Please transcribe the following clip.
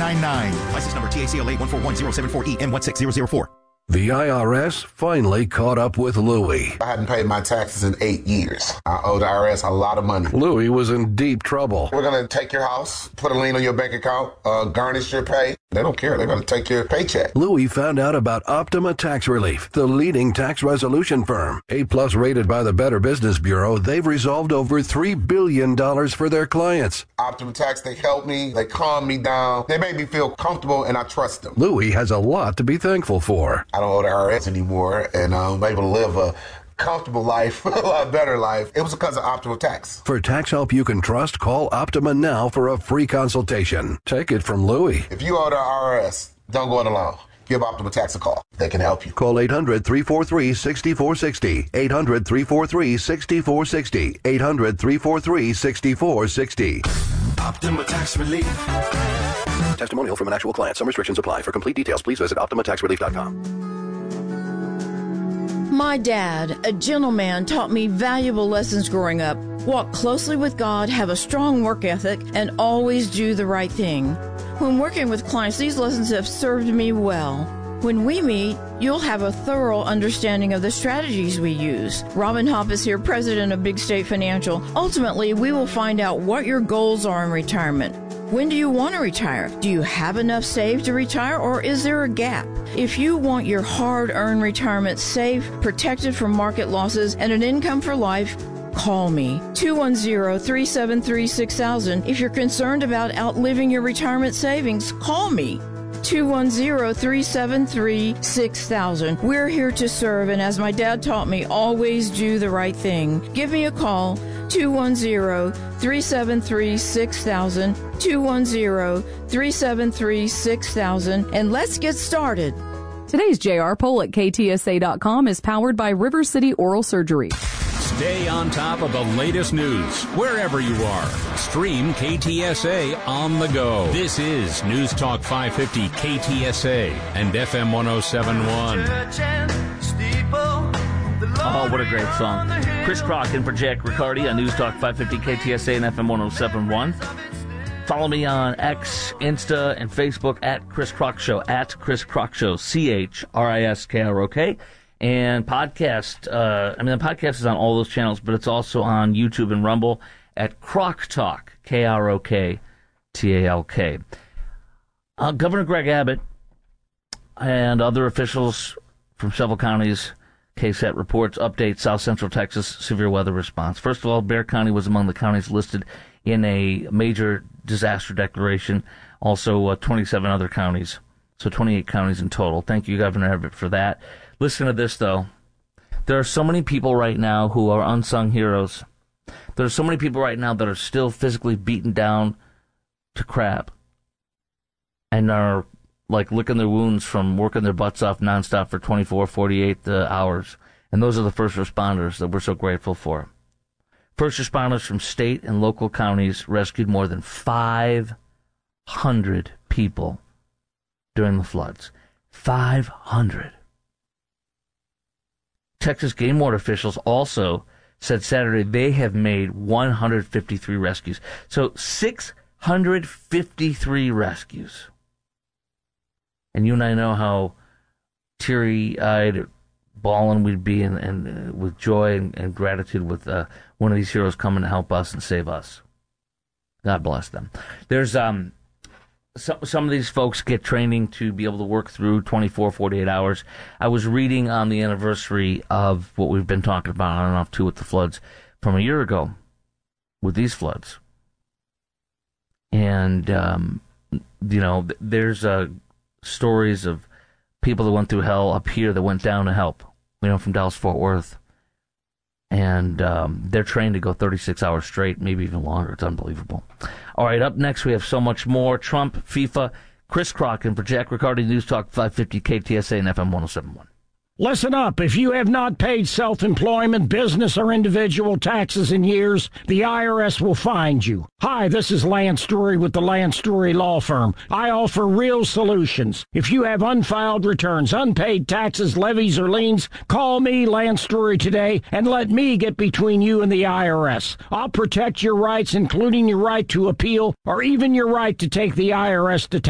888-899-5899. License number TACLA 141-074E-M16004. The IRS finally caught up with Louie. I hadn't paid my taxes in 8 years. I owe the IRS a lot of money. Louie was in deep trouble. We're going to take your house, put a lien on your bank account, garnish your pay. They don't care. They're going to take your paycheck. Louie found out about Optima Tax Relief, the leading tax resolution firm. A-plus rated by the Better Business Bureau, they've resolved over $3 billion for their clients. Optima Tax, they help me. They calm me down. They make me feel comfortable, and I trust them. Louie has a lot to be thankful for. I don't owe the IRS anymore, and I'm able to live a comfortable life, a lot better life. It was because of Optima Tax. For tax help you can trust, call Optima now for a free consultation. Take it from Louie. If you owe the IRS, don't go it alone. Give Optima Tax a call. They can help you. Call 800-343-6460. 800-343-6460. 800-343-6460. Optima Tax Relief. Testimonial from an actual client. Some restrictions apply. For complete details, please visit OptimaTaxRelief.com. My dad, a gentleman, taught me valuable lessons growing up. Walk closely with God, have a strong work ethic, and always do the right thing. When working with clients, these lessons have served me well. When we meet, you'll have a thorough understanding of the strategies we use. Robin Hopp is here, president of Big State Financial. Ultimately, we will find out what your goals are in retirement. When do you want to retire? Do you have enough saved to retire, or is there a gap? If you want your hard-earned retirement safe, protected from market losses, and an income for life, call me, 210-373-6000. If you're concerned about outliving your retirement savings, call me, 210-373-6000. We're here to serve, and as my dad taught me, always do the right thing. Give me a call, 210-373-6000, 210-373-6000, and let's get started. Today's JR Poll at KTSA.com is powered by River City Oral Surgery. Stay on top of the latest news wherever you are. Stream KTSA on the go. This is News Talk 550 KTSA and FM 1071. Oh, what a great song. Chris Crock in for Jack Riccardi on News Talk 550 KTSA and FM 1071. Follow me on X, Insta, and Facebook at Chris Crock Show, at Chris Crock Show, CHRISKROK. And podcast, the podcast is on all those channels, but it's also on YouTube and Rumble at Crock Talk, KROKTALK. Governor Greg Abbott and other officials from several counties, KSAT reports, update South Central Texas severe weather response. First of all, Bexar County was among the counties listed in a major disaster declaration. Also, 27 other counties, so 28 counties in total. Thank you, Governor Abbott, for that. Listen to this, though. There are so many people right now who are unsung heroes. There are so many people right now that are still physically beaten down to crap and are like licking their wounds from working their butts off nonstop for 24, 48 hours. And those are the first responders that we're so grateful for. First responders from state and local counties rescued more than 500 people during the floods. 500. Texas Game Ward officials also said Saturday they have made 153 rescues. So 653 rescues. And you and I know how teary-eyed, bawling we'd be and with joy and gratitude with one of these heroes coming to help us and save us. God bless them. There's some of these folks get training to be able to work through 24, 48 hours. I was reading on the anniversary of what we've been talking about on and off too with the floods from a year ago with these floods. And, there's stories of people that went through hell up here that went down to help, from Dallas-Fort Worth. And they're trained to go 36 hours straight, maybe even longer. It's unbelievable. All right, up next we have so much more. Trump, FIFA, Chris Crock, and for Jack Riccardi, News Talk 550 KTSA and FM 1071. Listen up. If you have not paid self-employment, business, or individual taxes in years, the IRS will find you. Hi, this is Lance Drury with the Lance Drury Law Firm. I offer real solutions. If you have unfiled returns, unpaid taxes, levies, or liens, call me, Lance Drury, today, and let me get between you and the IRS. I'll protect your rights, including your right to appeal, or even your right to take the IRS to task.